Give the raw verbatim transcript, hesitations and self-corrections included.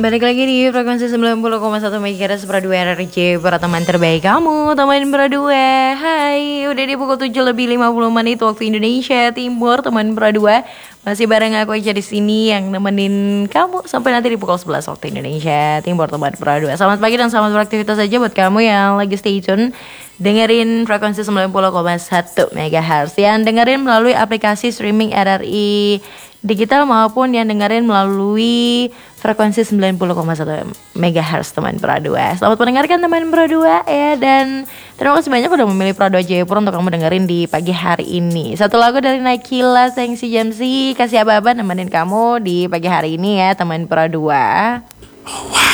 Balik lagi di frekuensi sembilan puluh koma satu MHz Pradua R R C para teman terbaik kamu, teman Pradua. Hai, udah di pukul tujuh lebih lima puluh menit waktu Indonesia Timur, teman Pradua. Masih bareng aku aja di sini yang nemenin kamu sampai nanti di pukul sebelas waktu Indonesia Timur, teman Pradua. Selamat pagi dan selamat beraktivitas aja buat kamu yang lagi stay tune dengerin frekuensi sembilan puluh koma satu MHz, yang dengerin melalui aplikasi streaming R R I digital maupun yang dengerin melalui frekuensi sembilan puluh koma satu MHz teman Pradua. Selamat mendengarkan teman Pradua ya, dan terima kasih banyak udah memilih Pradua Jayapura untuk kamu dengerin di pagi hari ini. Satu lagu dari Nakila Sengsi Jamsi, kasih apa-apa nemenin kamu di pagi hari ini ya teman Pradua.